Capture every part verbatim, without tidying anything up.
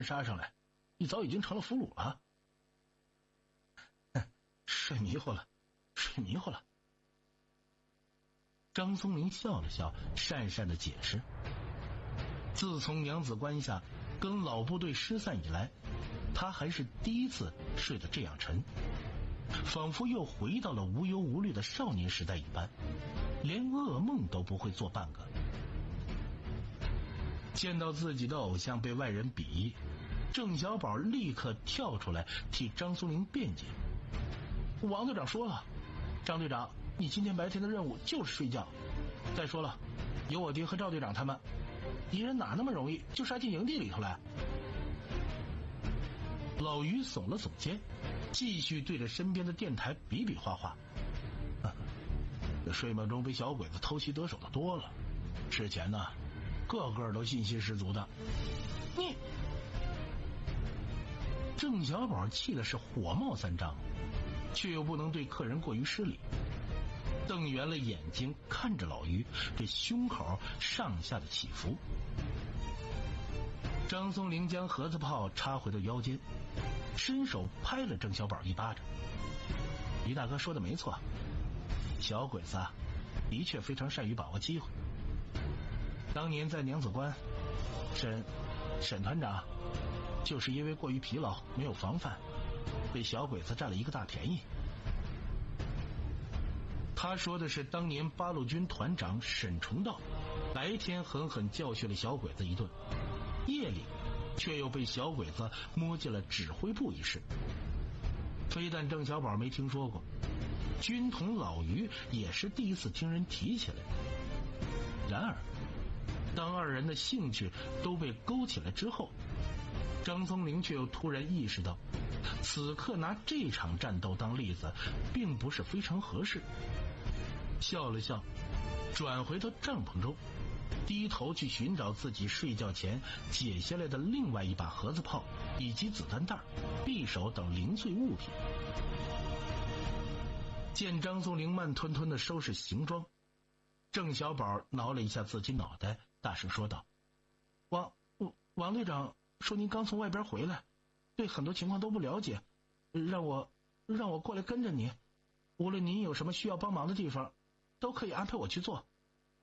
杀上来，你早已经成了俘虏了。睡迷糊了，睡迷糊了。张松林笑了笑，讪讪的解释：自从娘子关下跟老部队失散以来，他还是第一次睡得这样沉，仿佛又回到了无忧无虑的少年时代一般，连噩梦都不会做半个。见到自己的偶像被外人鄙夷，郑小宝立刻跳出来替张松林辩解：王队长说了，张队长，你今天白天的任务就是睡觉。再说了，有我爹和赵队长他们，敌人哪那么容易就杀进营地里头来？老于耸了耸肩，继续对着身边的电台比比划划。这睡梦中被小鬼子偷袭得手的多了，之前呢，个个都信心十足的。你，郑小宝气的是火冒三丈，却又不能对客人过于失礼，瞪圆了眼睛看着老于，这胸口上下的起伏。张松林将盒子炮插回到腰间，伸手拍了郑小宝一巴掌：于大哥说的没错，小鬼子啊，的确非常善于把握机会。当年在娘子关，沈沈团长就是因为过于疲劳，没有防范，被小鬼子占了一个大便宜。他说的是当年八路军团长沈崇道白天狠狠教训了小鬼子一顿，夜里却又被小鬼子摸进了指挥部一事。非但郑小宝没听说过，军统老于也是第一次听人提起来。然而当二人的兴趣都被勾起来之后，张松林却又突然意识到，此刻拿这场战斗当例子并不是非常合适。笑了笑，转回到帐篷中，低头去寻找自己睡觉前解下来的另外一把盒子炮以及子弹袋、匕首等零碎物品。见张松林慢吞吞地收拾行装，郑小宝挠了一下自己脑袋，大声说道：王王队长说您刚从外边回来，对很多情况都不了解，让我让我过来跟着您，无论您有什么需要帮忙的地方，都可以安排我去做。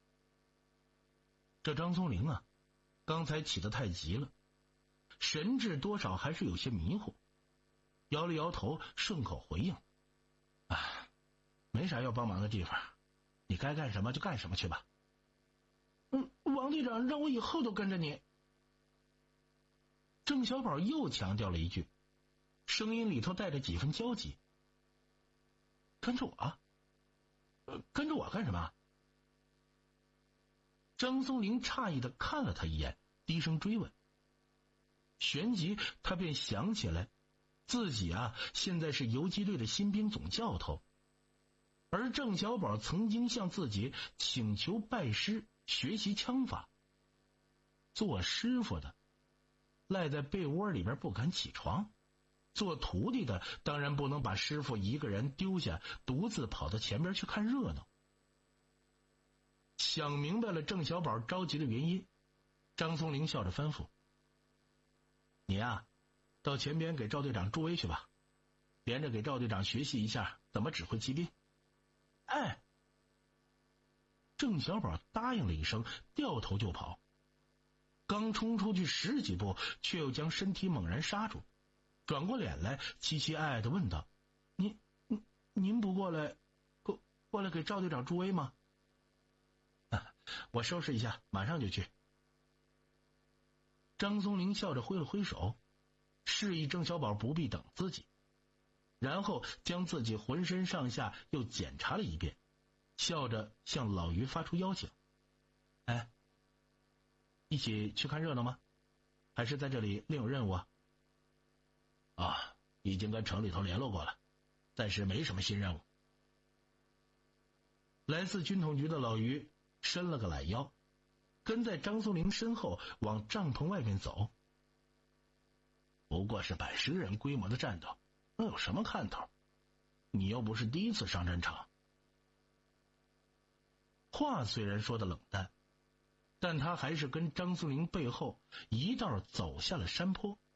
这张松林啊，刚才起得太急了，神志多少还是有些迷糊，摇了摇头，顺口回应：啊，没啥要帮忙的地方，你该干什么就干什么去吧。嗯，王队长让我以后都跟着你。郑小宝又强调了一句，声音里头带着几分焦急：跟着我？呃，跟着我干什么？张松林诧异的看了他一眼，低声追问。旋即他便想起来，自己啊现在是游击队的新兵总教头，而郑小宝曾经向自己请求拜师学习枪法。做师傅的赖在被窝里边不敢起床，做徒弟的当然不能把师傅一个人丢下，独自跑到前边去看热闹。想明白了郑小宝着急的原因，张松林笑着吩咐：你呀，到前边给赵队长助威去吧，连着给赵队长学习一下怎么指挥骑兵。哎，郑小宝答应了一声，掉头就跑。刚冲出去十几步，却又将身体猛然刹住，转过脸来，凄凄哀哀地问道：您您您不过来过过来给赵队长助威吗？啊，我收拾一下，马上就去。张松林笑着挥了挥手，示意郑小宝不必等自己，然后将自己浑身上下又检查了一遍，笑着向老于发出邀请：哎，一起去看热闹吗？还是在这里另有任务啊？啊，已经跟城里头联络过了，暂时没什么新任务。来自军统局的老于伸了个懒腰，跟在张松林身后往帐篷外面走。不过是百十人规模的战斗，能有什么看头？你又不是第一次上战场。话虽然说的冷淡，但他还是跟张松林背后一道走下了山坡。